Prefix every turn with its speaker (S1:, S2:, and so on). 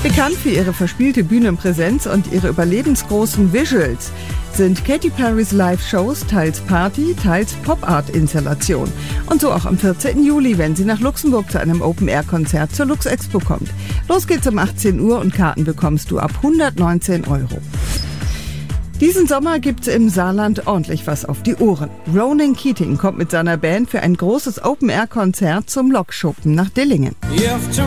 S1: Bekannt für ihre verspielte Bühnenpräsenz und ihre überlebensgroßen Visuals sind Katy Perrys Live-Shows teils Party, teils Pop-Art-Installation. Und so auch am 14. Juli, wenn sie nach Luxemburg zu einem Open-Air-Konzert zur Luxexpo kommt. Los geht's um 18 Uhr und Karten bekommst du ab 119 €. Diesen Sommer gibt's im Saarland ordentlich was auf die Ohren. Ronan Keating kommt mit seiner Band für ein großes Open-Air-Konzert zum Lokschuppen nach Dillingen.